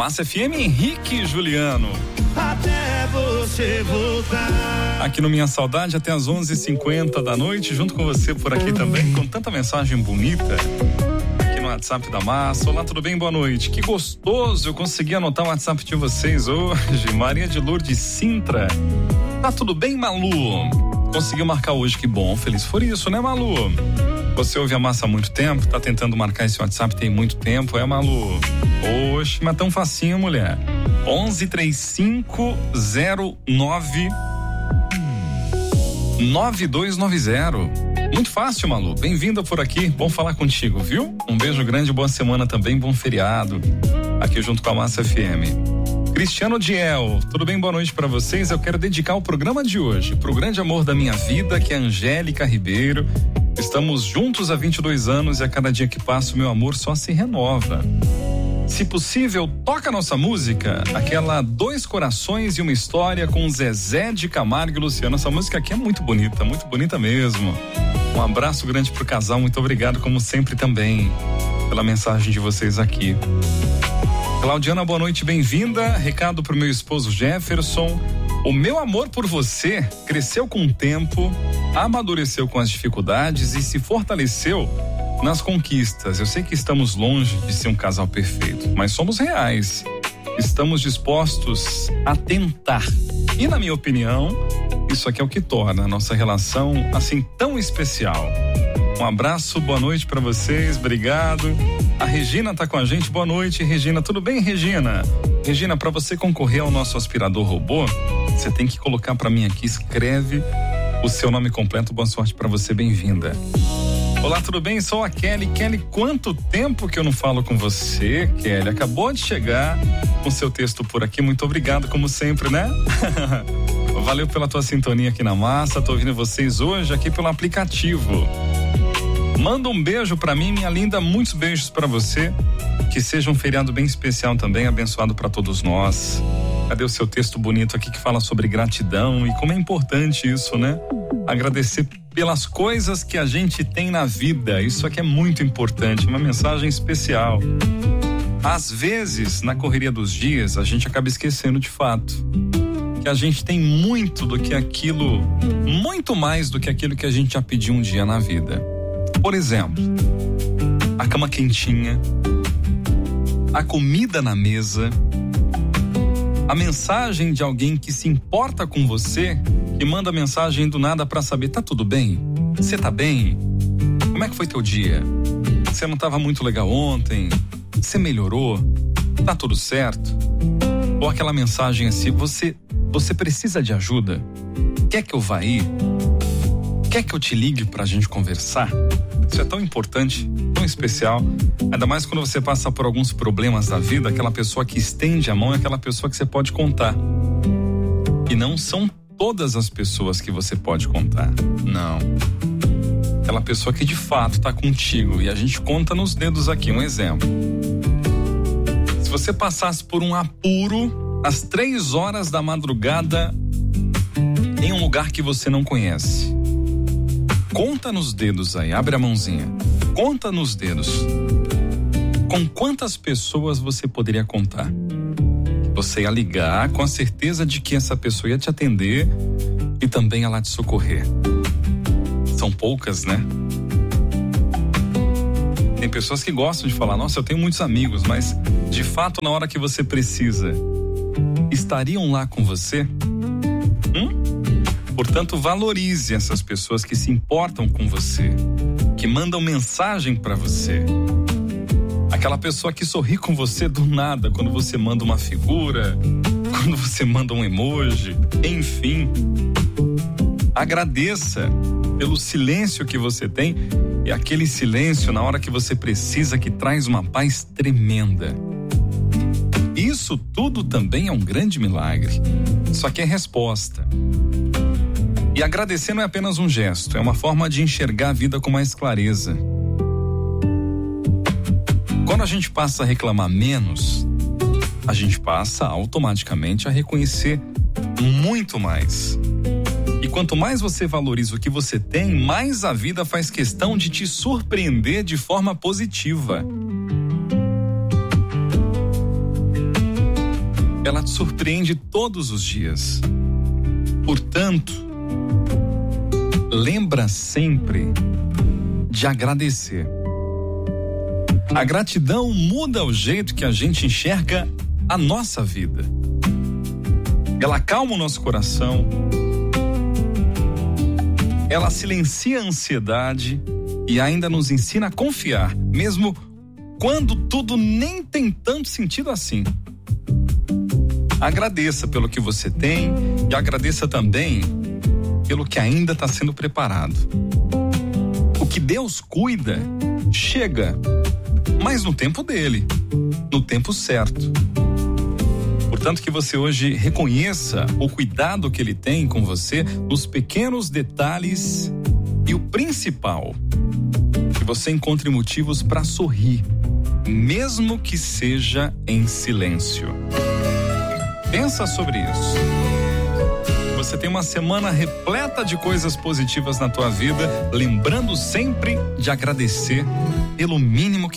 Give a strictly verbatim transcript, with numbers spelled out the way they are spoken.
Massa F M, Henrique e Juliano. Até você voltar. Aqui no Minha Saudade até as onze e cinquenta da noite, junto com você por aqui também, com tanta mensagem bonita. Aqui no WhatsApp da Massa. Olá, tudo bem? Boa noite. Que gostoso, eu consegui anotar o WhatsApp de vocês hoje. Maria de Lourdes Sintra. Tá tudo bem, Malu? Conseguiu marcar hoje, que bom. Feliz por isso, né, Malu? Você ouve a Massa há muito tempo, tá tentando marcar esse WhatsApp tem muito tempo, é, Malu? Oxe, mas tão facinho, mulher. onze, trinta e cinco, zero nove, nove dois nove zero. Muito fácil, Malu. Bem-vinda por aqui. Bom falar contigo, viu? Um beijo grande, boa semana também, bom feriado. Aqui junto com a Massa F M. Cristiano Diel, tudo bem? Boa noite pra vocês. Eu quero dedicar o programa de hoje pro grande amor da minha vida, que é a Angélica Ribeiro. Estamos juntos há vinte e dois anos e a cada dia que passa o meu amor só se renova. Se possível, toca a nossa música, aquela Dois Corações e uma História com Zezé de Camargo e Luciano. Essa música aqui é muito bonita, muito bonita mesmo. Um abraço grande pro casal, muito obrigado como sempre também pela mensagem de vocês aqui. Claudiana, boa noite, bem-vinda. Recado pro meu esposo Jefferson. O meu amor por você cresceu com o tempo, amadureceu com as dificuldades e se fortaleceu nas conquistas. Eu sei que estamos longe de ser um casal perfeito, mas somos reais. Estamos dispostos a tentar. E na minha opinião, isso aqui é o que torna a nossa relação assim tão especial. Um abraço, boa noite pra vocês, obrigado. A Regina tá com a gente, boa noite, Regina. Tudo bem, Regina? Regina, pra você concorrer ao nosso aspirador robô, você tem que colocar pra mim aqui, escreve o seu nome completo, boa sorte pra você, bem-vinda. Olá, tudo bem? Sou a Kelly. Kelly, quanto tempo que eu não falo com você, Kelly? Acabou de chegar com seu texto por aqui, muito obrigado, como sempre, né? Valeu pela tua sintonia aqui na Massa, tô ouvindo vocês hoje aqui pelo aplicativo. Manda um beijo pra mim, minha linda, muitos beijos pra você, que seja um feriado bem especial também, abençoado pra todos nós. Cadê o seu texto bonito aqui que fala sobre gratidão e como é importante isso, né? Agradecer pelas coisas que a gente tem na vida, isso aqui é muito importante, uma mensagem especial. Às vezes, na correria dos dias, a gente acaba esquecendo de fato que a gente tem muito do que aquilo, muito mais do que aquilo que a gente já pediu um dia na vida. Por exemplo, a cama quentinha, a comida na mesa, a mensagem de alguém que se importa com você, que manda mensagem do nada pra saber, tá tudo bem? Você tá bem? Como é que foi teu dia? Você não tava muito legal ontem? Você melhorou? Tá tudo certo? Ou aquela mensagem assim, você, você precisa de ajuda? Quer que eu vá aí? Quer que eu te ligue pra gente conversar? Isso é tão importante, tão especial, ainda mais quando você passa por alguns problemas da vida, aquela pessoa que estende a mão é aquela pessoa que você pode contar. E não são todas as pessoas que você pode contar, não. Aquela pessoa que de fato tá contigo, e a gente conta nos dedos aqui, um exemplo. Se você passasse por um apuro às três horas da madrugada em um lugar que você não conhece, conta nos dedos aí, abre a mãozinha. Conta nos dedos. Com quantas pessoas você poderia contar? Você ia ligar com a certeza de que essa pessoa ia te atender e também ia lá te socorrer. São poucas, né? Tem pessoas que gostam de falar, nossa, eu tenho muitos amigos, mas de fato na hora que você precisa, estariam lá com você? Hum? Portanto, valorize essas pessoas que se importam com você, que mandam mensagem pra você. Aquela pessoa que sorri com você do nada, quando você manda uma figura, quando você manda um emoji, enfim. Agradeça pelo silêncio que você tem, e aquele silêncio na hora que você precisa, que traz uma paz tremenda. Isso tudo também é um grande milagre. Só que é resposta. E agradecer não é apenas um gesto, é uma forma de enxergar a vida com mais clareza. Quando a gente passa a reclamar menos, a gente passa automaticamente a reconhecer muito mais. E quanto mais você valoriza o que você tem, mais a vida faz questão de te surpreender de forma positiva. ela te surpreende todos os dias. Portanto, lembra sempre de agradecer. A gratidão muda o jeito que a gente enxerga a nossa vida. Ela acalma o nosso coração, ela silencia a ansiedade e ainda nos ensina a confiar, mesmo quando tudo nem tem tanto sentido assim. Agradeça pelo que você tem e agradeça também pelo que ainda está sendo preparado. O que Deus cuida chega, mas no tempo dele, no tempo certo. Portanto, que você hoje reconheça o cuidado que ele tem com você nos pequenos detalhes e o principal, que você encontre motivos para sorrir, mesmo que seja em silêncio. Pensa sobre isso. Você tem uma semana repleta de coisas positivas na tua vida, lembrando sempre de agradecer pelo mínimo que